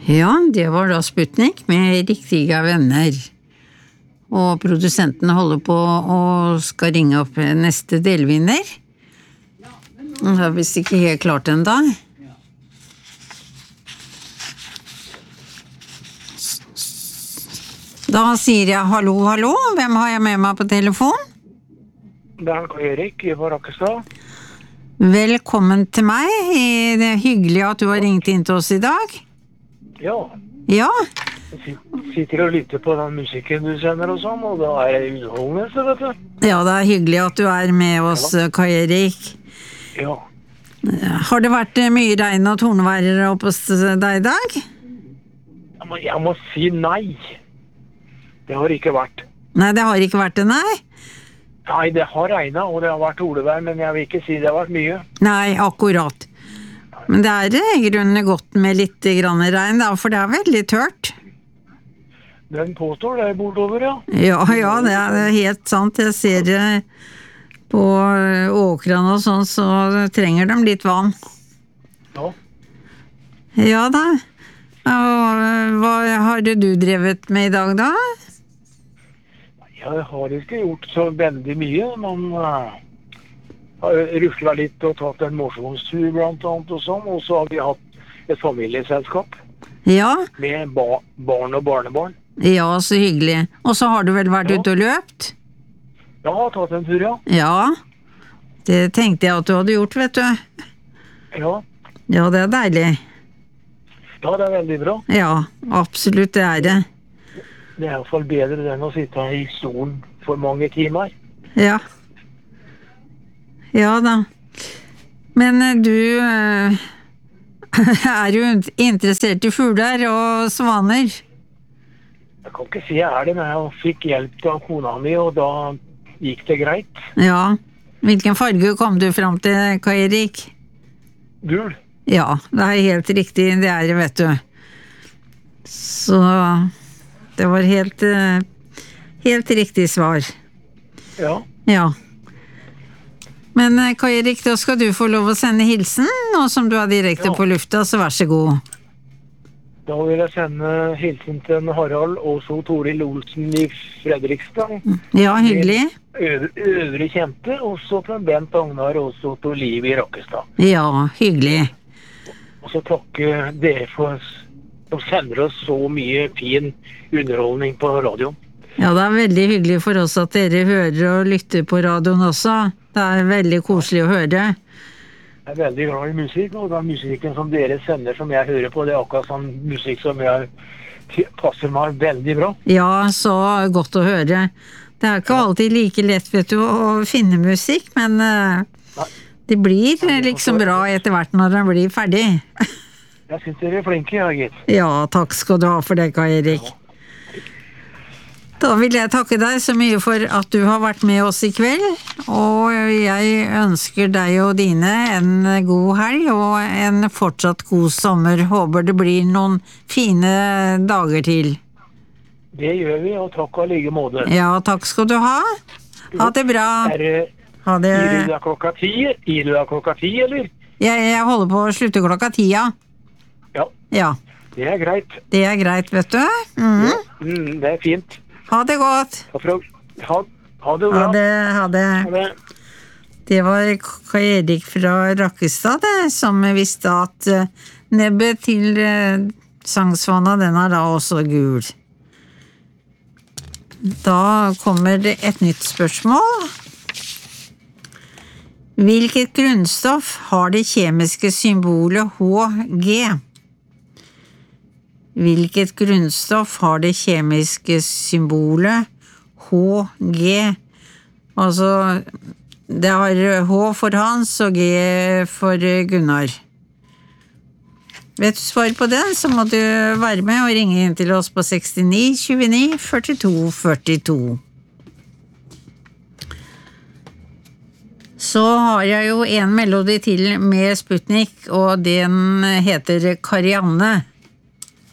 Ja, det var da Sputnik med riktige venner. Og produsenten holder på og skal ringe opp neste delvinner. Det er visst ikke helt klart enda. Da sier jeg hallo, hallo. Hvem har jeg med meg på telefon? Det er Erik fra Rakkestad. Velkommen til meg. Det er hyggelig at du har ringt inn til oss i dag. Ja. Ja. Jeg sitter og lytter på den musikken du sender og sånn, og da er det underholdende, så vet du. Ja, det er hyggelig at du er med oss, Kai Erik. Ja. Har det vært mye regn og tornværer oppe hos deg i dag? Jeg må si nei. Det har ikke vært. Nei, det har ikke vært det, nei? Nei, det har regnet, og det har vært olevær, men jeg vil ikke si det har vært mye. Nei, akkurat. Men det er i grunnen godt med litt grann regn, da, for det er veldig tørt. Den påstår det bortover, ja. Ja, det er helt sant. Jeg ser det på åkrene og sånn, så trenger de litt vann. Ja. Ja da. Og hva har du drevet med i dag da? Jeg har ikke gjort så veldig mye, men har ruslet litt og tatt en morsomstur blant annet og sånn, og så har vi hatt et familieselskap. Ja. Med barn og barnebarn. Ja, så hyggelig. Og så har du vel vært ute og løpt? Ja, jeg har tatt en tur, ja. Ja, det tenkte jeg at du hadde gjort, vet du. Ja. Ja, det er deilig. Ja, det er veldig bra. Ja, absolutt det er det. Det er i hvert fall bedre enn å sitte i stolen for mange timer. Ja. Ja da. Men du er jo interessert i fugler og svaner. Jeg kan ikke si jeg er det, men jeg fikk hjelp av kona mi, og da gikk det greit. Ja. Hvilken farge kom du frem til, Kai Erik? Gul. Ja, det er helt riktig, det er det, vet du. Så det var helt riktig svar. Ja. Ja. Men Kai Erik, da skal du få lov å sende hilsen, og som du er direkte på lufta, så vær så god. Da vil jeg sende hilsen til Harald og så Toril Olsen i Fredrikstad. Ja, hyggelig. Øvre kjente, og så til Bent Agnar og så til Liv i Rakkestad. Ja, hyggelig. Og så takke dere for å sende oss så mye fin underholdning på radioen. Ja, det er veldig hyggelig for oss at dere hører og lytter på radioen også. Det er veldig koselig å høre. Jeg er veldig glad i musikk, og den musikken som dere sender som jeg hører på, det er akkurat sånn musikk som passer meg veldig bra. Ja, så godt å høre. Det er ikke alltid like lett, vet du, å finne musikk, men det blir liksom bra etter hvert når den blir ferdig. Jeg synes dere er flinke, gitt. Ja, takk skal du ha for det, Kai Erik. Ja. Da vil jeg takke deg så mye for at du har vært med oss i kveld, og jeg ønsker deg og dine en god helg og en fortsatt god sommer. Håper det blir noen fine dager til. Det gjør vi, og takk av like måte. Ja, takk skal du ha. Ha det bra. Ha det. Gir du deg klokka 10? Gir du deg klokka 10, eller? Jeg holder på å slutte klokka 10, ja. Ja. Ja. Det er greit. Det er greit, vet du. Ja, det er fint. Ha det godt. Ha det bra. Ha det. Det var Kai Erik fra Rakkestad, som visste at nebbet til sangsvana, den er da også gul. Da kommer det et nytt spørsmål. Hvilket grunnstoff har det kjemiske symbolet Hg? Hvilket grunnstoff har det kjemiske symbolet Hg? Altså, det har H for Hans og G for Gunnar. Vet du svar på den, så må du være med og ringe inn til oss på 69 29 42 42. Så har jeg jo en melodi til med Sputnik, og den heter Karianne.